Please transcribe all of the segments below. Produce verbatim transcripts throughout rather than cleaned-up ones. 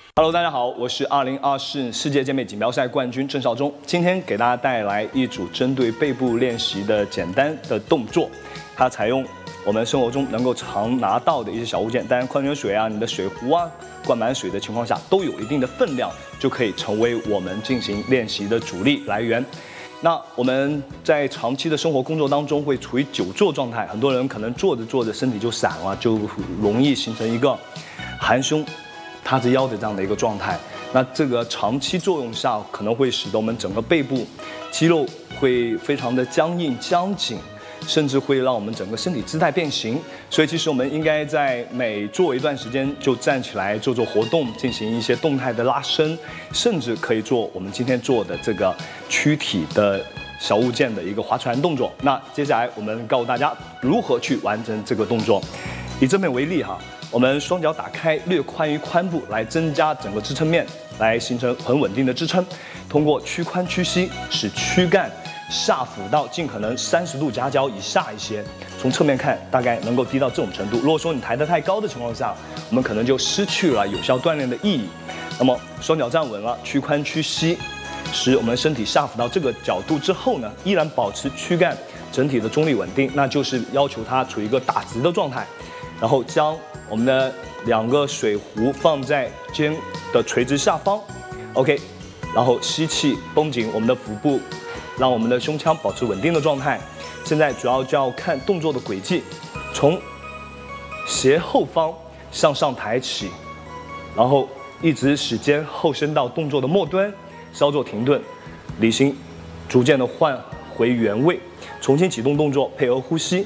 Hello， 大家好，我是二零二四世界健美锦标赛冠军郑少忠。今天给大家带来一组针对背部练习的简单的动作，它采用我们生活中能够常拿到的一些小物件，当然矿泉水啊、你的水壶啊，灌满水的情况下都有一定的分量，就可以成为我们进行练习的主力来源。那我们在长期的生活工作当中会处于久坐状态，很多人可能坐着坐着身体就散了，就容易形成一个含胸塌着腰的这样的一个状态。那这个长期作用下，可能会使得我们整个背部肌肉会非常的僵硬僵紧，甚至会让我们整个身体姿态变形。所以其实我们应该在每做一段时间就站起来做做活动，进行一些动态的拉伸，甚至可以做我们今天做的这个躯体的小物件的一个划船动作。那接下来我们告诉大家如何去完成这个动作。以正面为例哈，我们双脚打开，略宽于髋部，来增加整个支撑面，来形成很稳定的支撑。通过屈髋屈膝，使躯干下俯到尽可能三十度夹角以下一些。从侧面看，大概能够低到这种程度。如果说你抬得太高的情况下，我们可能就失去了有效锻炼的意义。那么双脚站稳了，屈髋屈膝，使我们身体下俯到这个角度之后呢，依然保持躯干整体的中立稳定，那就是要求它处于一个打直的状态。然后将我们的两个水壶放在肩的垂直下方 ，OK， 然后吸气，绷紧我们的腹部，让我们的胸腔保持稳定的状态。现在主要就要看动作的轨迹，从斜后方向上抬起，然后一直使肩后伸到动作的末端，稍作停顿，离心逐渐的换回原位，重新启动动作，配合呼吸。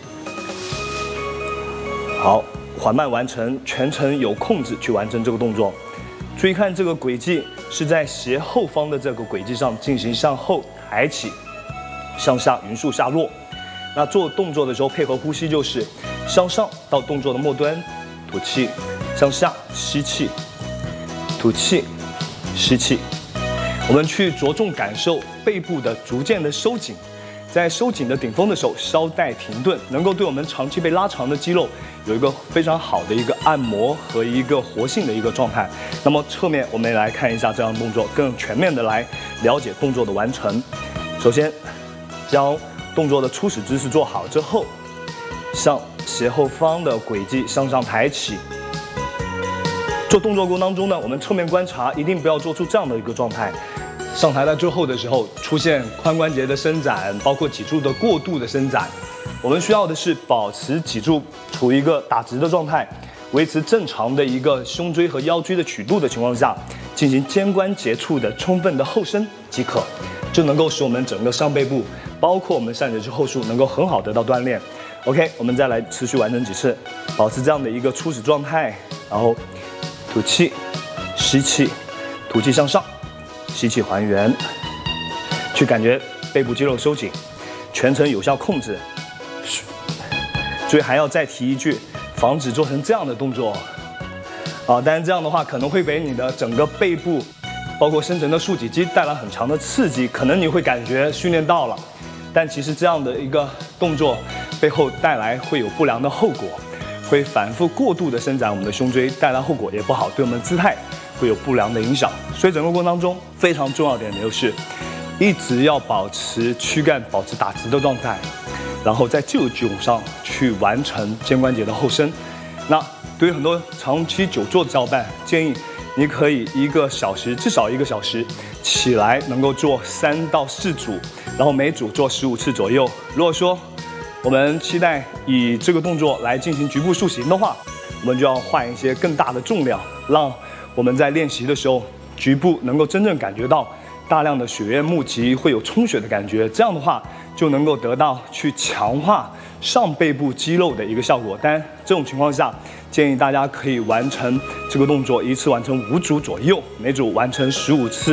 好，缓慢完成，全程有控制去完成这个动作。注意看这个轨迹是在斜后方的这个轨迹上进行向后抬起，向下匀速下落。那做动作的时候配合呼吸，就是向上到动作的末端，吐气，向下吸气，吐气，吸气。我们去着重感受背部的逐渐的收紧。在收紧的顶峰的时候，稍带停顿，能够对我们长期被拉长的肌肉有一个非常好的一个按摩和一个活性的一个状态。那么侧面我们来看一下这样的动作，更全面的来了解动作的完成。首先，将动作的初始姿势做好之后，向斜后方的轨迹向上抬起。做动作过程当中呢，我们侧面观察，一定不要做出这样的一个状态。上抬到最后的时候，出现髋关节的伸展，包括脊柱的过度的伸展。我们需要的是保持脊柱处于一个打直的状态，维持正常的一个胸椎和腰椎的曲度的情况下，进行肩关节处的充分的后伸即可，就能够使我们整个上背部，包括我们上截肢后束能够很好得到锻炼。OK， 我们再来持续完成几次，保持这样的一个初始状态，然后吐气，吸气，吐气向上。吸气还原，去感觉背部肌肉收紧，全程有效控制。所以还要再提一句，防止做成这样的动作啊！当然这样的话可能会给你的整个背部，包括深层的竖脊肌带来很强的刺激，可能你会感觉训练到了，但其实这样的一个动作背后带来会有不良的后果，会反复过度的伸展我们的胸椎，带来后果也不好，对我们的姿态会有不良的影响。所以整个过程当中非常重要的点就是一直要保持躯干保持打直的状态，然后在这个基础上去完成肩关节的后伸。那对于很多长期久坐的小伙伴，建议你可以一个小时至少一个小时起来能够做三到四组，然后每组做十五次左右。如果说我们期待以这个动作来进行局部塑形的话，我们就要换一些更大的重量，让我们在练习的时候，局部能够真正感觉到大量的血液募集，会有充血的感觉。这样的话，就能够得到去强化上背部肌肉的一个效果。当然，这种情况下，建议大家可以完成这个动作，一次完成五组左右，每组完成十五次。